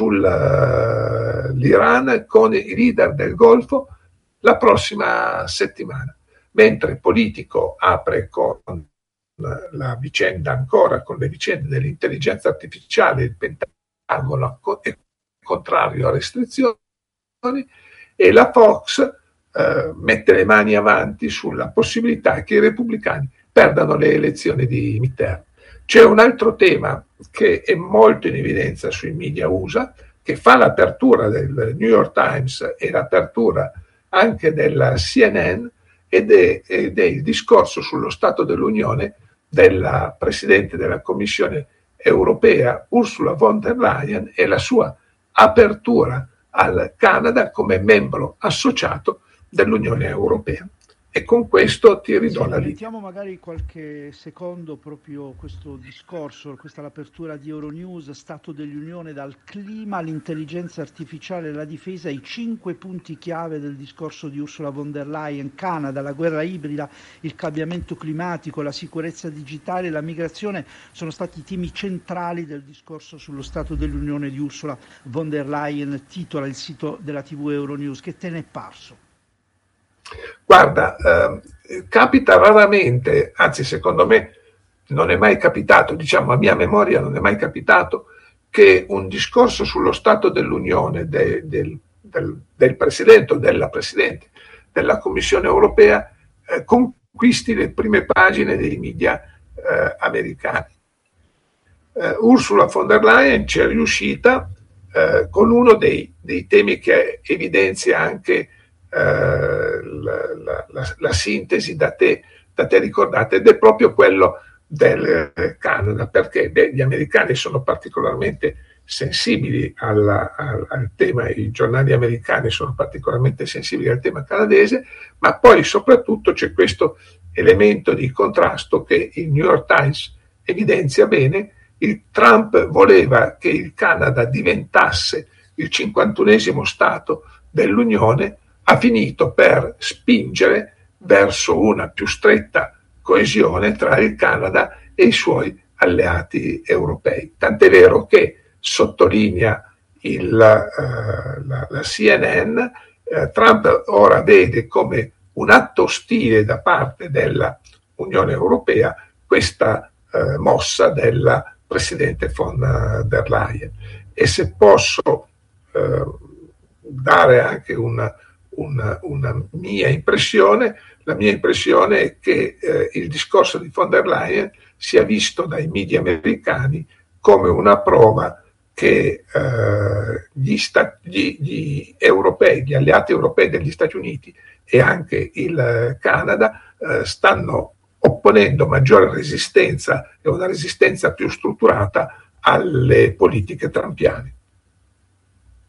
[SPEAKER 8] sull'Iran uh, con i leader del Golfo la prossima settimana. Mentre Politico apre con la vicenda ancora, con le vicende dell'intelligenza artificiale, il Pentagono è contrario a restrizioni, e la Fox eh, mette le mani avanti sulla possibilità che i repubblicani perdano le elezioni di midterm. C'è un altro tema che è molto in evidenza sui media U S A, che fa l'apertura del New York Times e l'apertura anche della C N N, ed è, ed è il discorso sullo Stato dell'Unione della Presidente della Commissione europea Ursula von der Leyen e la sua apertura al Canada come membro associato dell'Unione Europea. E con questo ti ridò sì, la linea.
[SPEAKER 7] Mettiamo magari qualche secondo proprio questo discorso, questa è l'apertura di Euronews, Stato dell'Unione, dal clima all'intelligenza artificiale e alla difesa, i cinque punti chiave del discorso di Ursula von der Leyen: Canada, la guerra ibrida, il cambiamento climatico, la sicurezza digitale e la migrazione sono stati i temi centrali del discorso sullo Stato dell'Unione di Ursula von der Leyen, titola il sito della tivù Euronews. Che te ne è parso?
[SPEAKER 8] Guarda, eh, capita raramente, anzi secondo me non è mai capitato, diciamo a mia memoria non è mai capitato, che un discorso sullo Stato dell'Unione de, del, del, del Presidente o della Presidente della Commissione europea eh, conquisti le prime pagine dei media eh, americani. Eh, Ursula von der Leyen ci è riuscita eh, con uno dei, dei temi che evidenzia anche Uh, la, la, la, la sintesi da te, da te ricordata, ed è proprio quello del Canada, perché beh, gli americani sono particolarmente sensibili alla, al, al tema, i giornali americani sono particolarmente sensibili al tema canadese, ma poi soprattutto c'è questo elemento di contrasto che il New York Times evidenzia bene. Il Trump voleva che il Canada diventasse il cinquantunesimo Stato dell'Unione, ha finito per spingere verso una più stretta coesione tra il Canada e i suoi alleati europei. Tant'è vero che, sottolinea il, uh, la, la C N N, uh, Trump ora vede come un atto ostile da parte dell'Unione Europea questa uh, mossa della Presidente von der Leyen. E se posso uh, dare anche una Una, una mia impressione, la mia impressione è che eh, il discorso di von der Leyen sia visto dai media americani come una prova che eh, gli, sta- gli, gli europei, gli alleati europei degli Stati Uniti e anche il Canada eh, stanno opponendo maggiore resistenza e una resistenza più strutturata alle politiche trumpiane.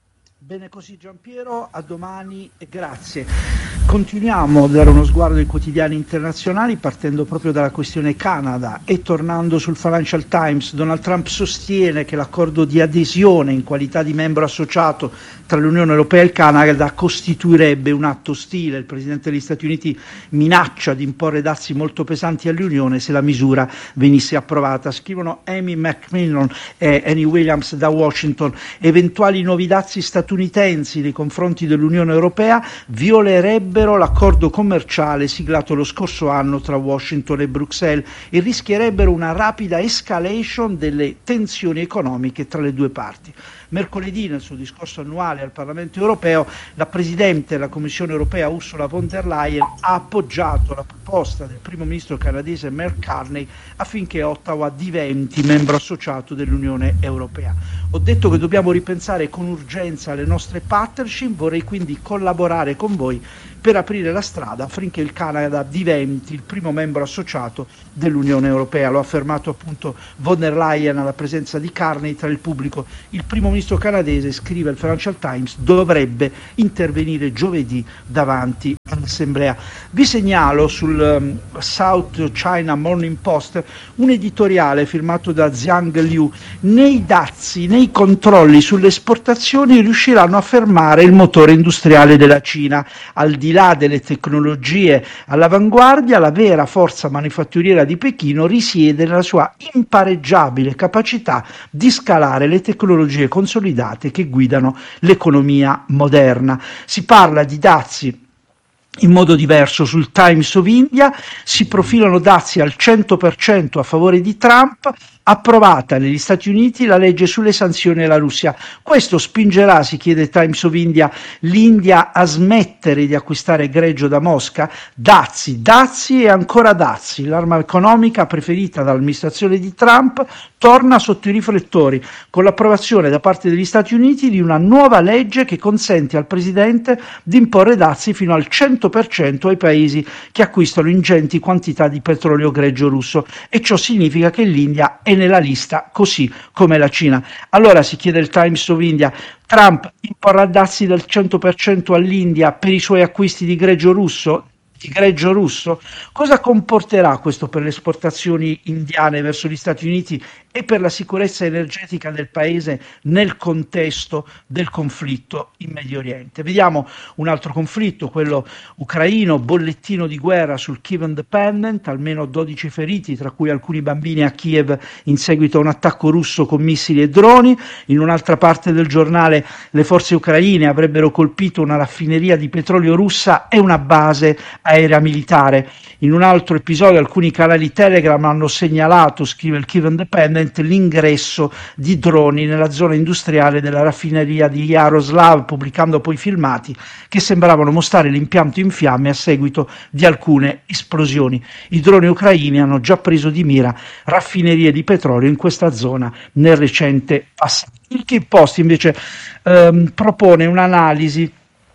[SPEAKER 7] Bene così Giampiero, a domani e grazie. Continuiamo a dare uno sguardo ai quotidiani internazionali partendo proprio dalla questione Canada e tornando sul Financial Times. Donald Trump sostiene che l'accordo di adesione in qualità di membro associato tra l'Unione Europea e il Canada costituirebbe un atto ostile. Il Presidente degli Stati Uniti minaccia di imporre dazi molto pesanti all'Unione se la misura venisse approvata. Scrivono Amy McMillan e Annie Williams da Washington. Eventuali nuovi dazi statunitensi nei confronti dell'Unione Europea violerebbero l'accordo commerciale siglato lo scorso anno tra Washington e Bruxelles e rischierebbero una rapida escalation delle tensioni economiche tra le due parti. Mercoledì, nel suo discorso annuale al Parlamento europeo, la Presidente della Commissione europea Ursula von der Leyen ha appoggiato la proposta del primo ministro canadese Mark Carney affinché Ottawa diventi membro associato dell'Unione Europea. Ho detto che dobbiamo ripensare con urgenza le nostre partnership, vorrei quindi collaborare con voi per aprire la strada affinché il Canada diventi il primo membro associato dell'Unione Europea. Lo ha affermato appunto von der Leyen alla presenza di Carney tra il pubblico. Il primo ministro canadese, scrive il Financial Times, dovrebbe intervenire giovedì davanti all'Assemblea. Vi segnalo sul um, South China Morning Post un editoriale firmato da Zhang Liu. Nei dazi, nei controlli sulle esportazioni riusciranno a fermare il motore industriale della Cina. Al di là delle tecnologie all'avanguardia, la vera forza manifatturiera di Pechino risiede nella sua impareggiabile capacità di scalare le tecnologie consolidate che guidano l'economia moderna. Si parla di dazi in modo diverso sul Times of India, si profilano dazi al cento per cento a favore di Trump. Approvata negli Stati Uniti la legge sulle sanzioni alla Russia. Questo spingerà, si chiede Times of India, l'India a smettere di acquistare greggio da Mosca? Dazi, dazi e ancora dazi. L'arma economica preferita dall'amministrazione di Trump torna sotto i riflettori con l'approvazione da parte degli Stati Uniti di una nuova legge che consente al presidente di imporre dazi fino al cento per cento ai paesi che acquistano ingenti quantità di petrolio greggio russo, e ciò significa che l'India è nella lista, così come la Cina. Allora, si chiede il Times of India, Trump imporrà dazi del cento per cento all'India per i suoi acquisti di greggio russo? Di greggio russo? Cosa comporterà questo per le esportazioni indiane verso gli Stati Uniti e per la sicurezza energetica del paese nel contesto del conflitto in Medio Oriente? Vediamo un altro conflitto, quello ucraino, bollettino di guerra sul Kyiv Independent, almeno dodici feriti, tra cui alcuni bambini a Kiev in seguito a un attacco russo con missili e droni. In un'altra parte del giornale, le forze ucraine avrebbero colpito una raffineria di petrolio russa e una base aerea militare. In un altro episodio alcuni canali Telegram hanno segnalato, scrive il Kyiv Independent, l'ingresso di droni nella zona industriale della raffineria di Yaroslav, pubblicando poi filmati che sembravano mostrare l'impianto in fiamme a seguito di alcune esplosioni. I droni ucraini hanno già preso di mira raffinerie di petrolio in questa zona nel recente passato. Il Kyiv Post invece ehm, propone un'analisi.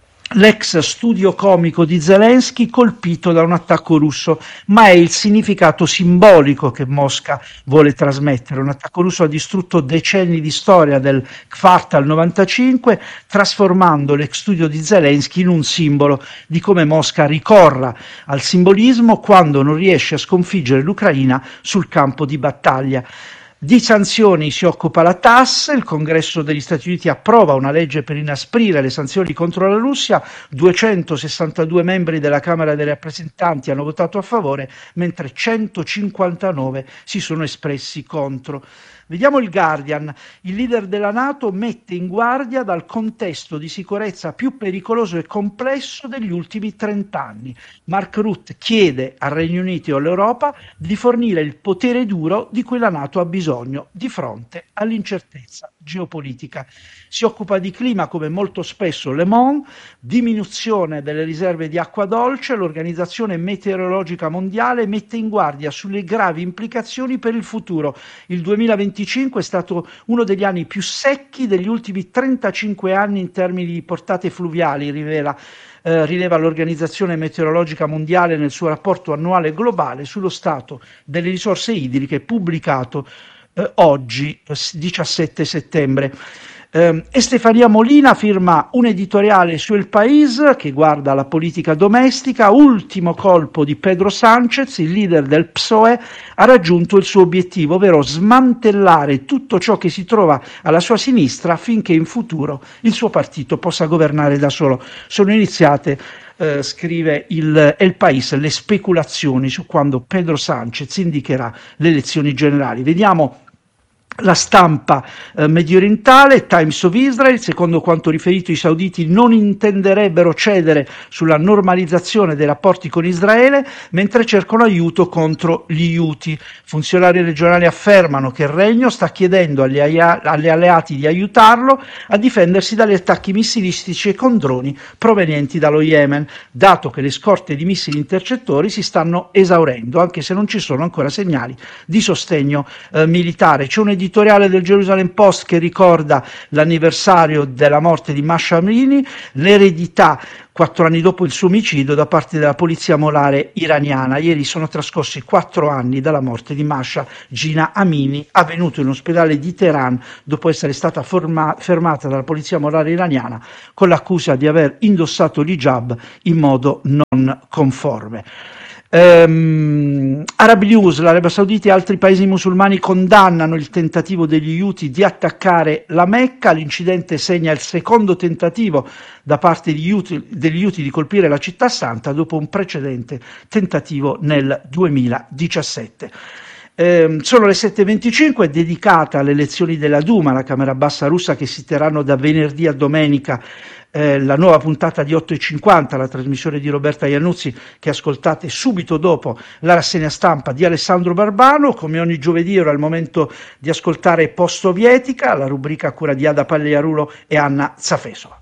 [SPEAKER 7] L'ex studio comico di Zelensky colpito da un attacco russo, ma è il significato simbolico che Mosca vuole trasmettere. Un attacco russo ha distrutto decenni di storia del Kvartal novantacinque, trasformando l'ex studio di Zelensky in un simbolo di come Mosca ricorra al simbolismo quando non riesce a sconfiggere l'Ucraina sul campo di battaglia. Di sanzioni si occupa la T A S S, il Congresso degli Stati Uniti approva una legge per inasprire le sanzioni contro la Russia, duecentosessantadue membri della Camera dei rappresentanti hanno votato a favore, mentre centocinquantanove si sono espressi contro. Vediamo il Guardian. Il leader della NATO mette in guardia dal contesto di sicurezza più pericoloso e complesso degli ultimi trent'anni. Mark Rutte chiede al Regno Unito e all'Europa di fornire il potere duro di cui la NATO ha bisogno di fronte all'incertezza geopolitica. Si occupa di clima come molto spesso Le Monde, diminuzione delle riserve di acqua dolce, l'Organizzazione Meteorologica Mondiale mette in guardia sulle gravi implicazioni per il futuro. Il duemilaventicinque è stato uno degli anni più secchi degli ultimi trentacinque anni in termini di portate fluviali, rivela Eh, rileva l'Organizzazione Meteorologica Mondiale nel suo rapporto annuale globale sullo stato delle risorse idriche pubblicato eh, oggi, diciassette settembre. Eh, e Stefania Molina firma un editoriale su El País che guarda la politica domestica. Ultimo colpo di Pedro Sánchez, il leader del P S O E, ha raggiunto il suo obiettivo, ovvero smantellare tutto ciò che si trova alla sua sinistra affinché in futuro il suo partito possa governare da solo. Sono iniziate, eh, scrive il El País, le speculazioni su quando Pedro Sánchez indicherà le elezioni generali. Vediamo la stampa eh, mediorientale. Times of Israel: secondo quanto riferito, i sauditi non intenderebbero cedere sulla normalizzazione dei rapporti con Israele mentre cercano aiuto contro gli Houthi. Funzionari regionali affermano che il regno sta chiedendo agli, aia- agli alleati di aiutarlo a difendersi dagli attacchi missilistici e con droni provenienti dallo Yemen, dato che le scorte di missili intercettori si stanno esaurendo, anche se non ci sono ancora segnali di sostegno eh, militare. C'è un editoriale del Jerusalem Post che ricorda l'anniversario della morte di Masha Amini, l'eredità quattro anni dopo il suo omicidio da parte della polizia morale iraniana. Ieri sono trascorsi quattro anni dalla morte di Masha Gina Amini, avvenuto in un ospedale di Teheran dopo essere stata forma- fermata dalla polizia morale iraniana con l'accusa di aver indossato l'hijab in modo non conforme. Um, Arab News: l'Arabia Saudita e altri paesi musulmani condannano il tentativo degli Houthi di attaccare la Mecca. L'incidente segna il secondo tentativo da parte degli Houthi, degli Houthi di colpire la città santa dopo un precedente tentativo nel duemiladiciassette. Eh, sono le sette e venticinque, dedicata alle elezioni della Duma, la Camera Bassa russa, che si terranno da venerdì a domenica. Eh, la nuova puntata di otto e cinquanta, la trasmissione di Roberta Iannuzzi, che ascoltate subito dopo la rassegna stampa di Alessandro Barbano. Come ogni giovedì era il momento di ascoltare Post-Sovietica, la rubrica a cura di Ada Pagliarulo e Anna Zafesova.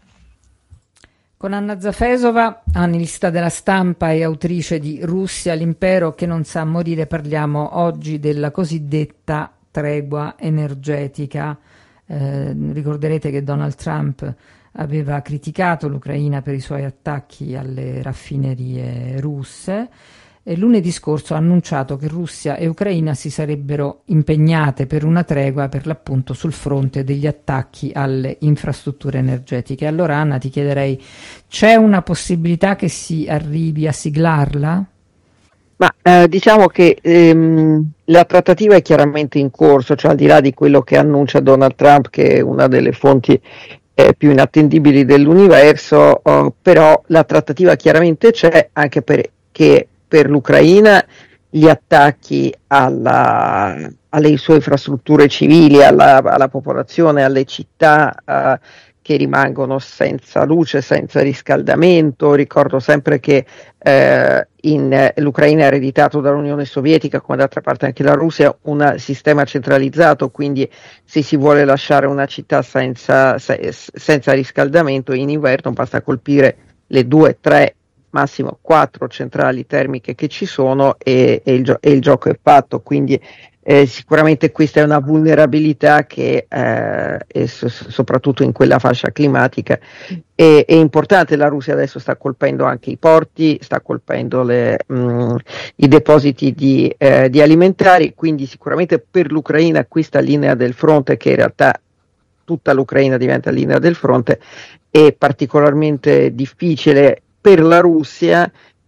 [SPEAKER 9] Con Anna Zafesova, analista della stampa e autrice di Russia, l'impero che non sa morire, parliamo oggi della cosiddetta tregua energetica. Eh, ricorderete che Donald Trump aveva criticato l'Ucraina per i suoi attacchi alle raffinerie russe e lunedì scorso ha annunciato che Russia e Ucraina si sarebbero impegnate per una tregua, per l'appunto sul fronte degli attacchi alle infrastrutture energetiche. Allora, Anna, ti chiederei, c'è una possibilità che si arrivi a siglarla?
[SPEAKER 10] Ma eh, diciamo che ehm, la trattativa è chiaramente in corso, cioè al di là di quello che annuncia Donald Trump, che è una delle fonti eh, più inattendibili dell'universo, oh, però la trattativa chiaramente c'è, anche perché per l'Ucraina gli attacchi alla, alle sue infrastrutture civili, alla, alla popolazione, alle città eh, che rimangono senza luce, senza riscaldamento. Ricordo sempre che eh, in, eh, l'Ucraina ha ereditato dall'Unione Sovietica, come d'altra parte anche la Russia, un sistema centralizzato, quindi se si vuole lasciare una città senza, se, senza riscaldamento in inverno basta colpire le due, tre, massimo quattro centrali termiche che ci sono e, e, il, gio- e il gioco è fatto. Quindi Eh, sicuramente questa è una vulnerabilità che eh, è so- soprattutto in quella fascia climatica è, è importante. La Russia adesso sta colpendo anche i porti, sta colpendo le, mh, i depositi di, eh, di alimentari, quindi sicuramente per l'Ucraina questa linea del fronte, che in realtà tutta l'Ucraina diventa linea del fronte, è particolarmente difficile. Per la Russia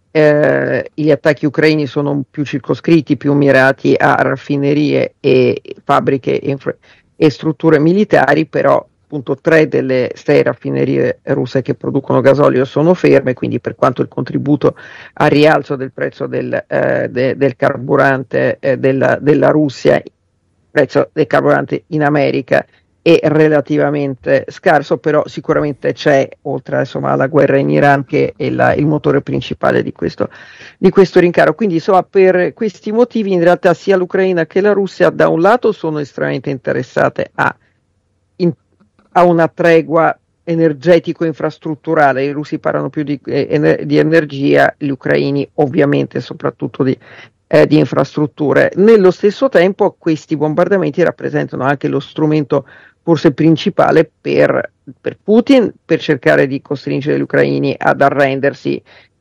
[SPEAKER 10] Eh, gli attacchi ucraini sono più circoscritti, più mirati a raffinerie e fabbriche e, infra- e strutture militari, però appunto tre delle sei raffinerie russe che producono gasolio sono ferme, quindi per quanto il contributo al rialzo del prezzo del, eh, de- del carburante eh, della, della Russia, il prezzo del carburante in America è relativamente scarso, però sicuramente c'è, oltre insomma alla guerra in Iran, che è la, il motore principale di questo, di questo rincaro. Quindi insomma per questi motivi in realtà sia l'Ucraina che la Russia da un lato sono estremamente interessate a, in, a una tregua energetico-infrastrutturale. I russi parlano più di, eh, di energia, gli ucraini ovviamente soprattutto di Eh, di infrastrutture. Nello stesso tempo questi bombardamenti rappresentano anche lo strumento forse principale per, per Putin, per cercare di costringere gli ucraini ad arrendersi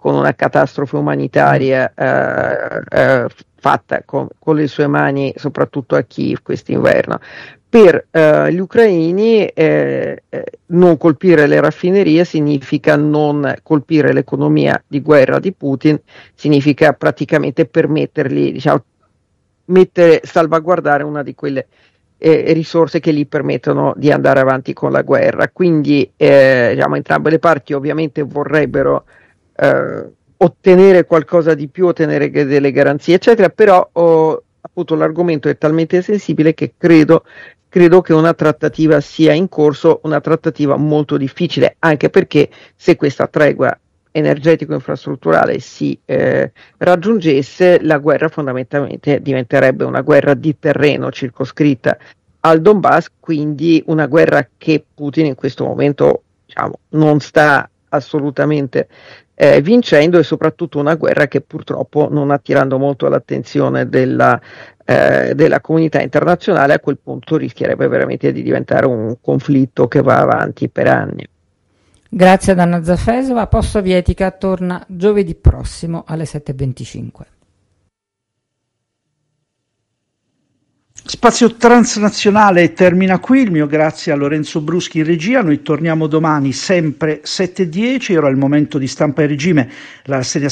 [SPEAKER 10] con una catastrofe umanitaria eh, eh, fatta con, con le sue mani, soprattutto a Kiev quest'inverno. Per eh, gli ucraini eh, eh, non colpire le raffinerie significa non colpire l'economia di guerra di Putin, significa praticamente permettergli, diciamo, mettere, salvaguardare una di quelle eh, risorse che gli permettono di andare avanti con la guerra. Quindi eh, diciamo, entrambe le parti ovviamente vorrebbero eh, ottenere qualcosa di più, ottenere delle garanzie, eccetera, però oh, appunto l'argomento è talmente sensibile che credo Credo che una trattativa sia in corso, una trattativa molto difficile, anche perché se questa tregua energetico-infrastrutturale si eh, raggiungesse, la guerra fondamentalmente diventerebbe una guerra di terreno circoscritta al Donbass, quindi una guerra che Putin in questo momento, diciamo, non sta assolutamente eh, vincendo, e soprattutto una guerra che purtroppo non attirando molto l'attenzione della Eh, della comunità internazionale. A quel punto rischierebbe veramente di diventare un conflitto che va avanti per anni.
[SPEAKER 9] Grazie ad Anna Zafesova. Post Sovietica torna giovedì prossimo alle sette e venticinque.
[SPEAKER 7] Spazio transnazionale termina qui, il mio grazie a Lorenzo Bruschi in regia. Noi torniamo domani sempre sette e dieci, ora è il momento di Stampa e Regime, la rassegna